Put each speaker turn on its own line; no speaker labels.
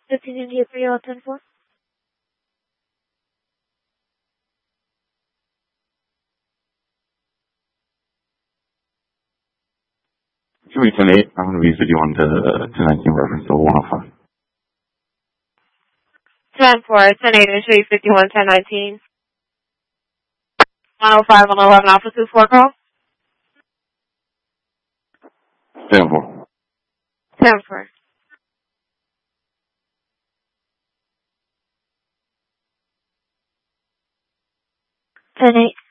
15 India 3010-4.
Jimmy 10-8, I'm going to be 51 to 19 reference to 105.
10-4, 10-8, and show you 51, 10-19. 105 on 11 Alpha 2-4 call.
10-4.
10-4. 10-8.